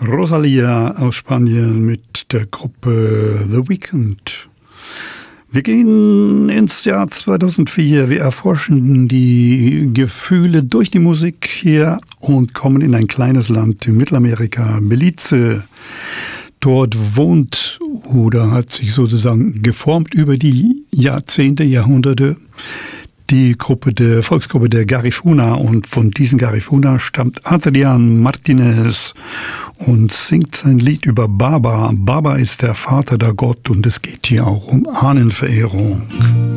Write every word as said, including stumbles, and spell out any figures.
Rosalía aus Spanien mit der Gruppe The Weeknd. Wir gehen ins Jahr zweitausendvier. Wir erforschen die Gefühle durch die Musik hier und kommen in ein kleines Land in Mittelamerika, Belize. Dort wohnt oder hat sich sozusagen geformt über die Jahrzehnte, Jahrhunderte die Gruppe der Volksgruppe der Garifuna, und von diesen Garifuna stammt Adrián Martínez und singt sein Lied über Baba. Baba ist der Vater, der Gott, und es geht hier auch um Ahnenverehrung.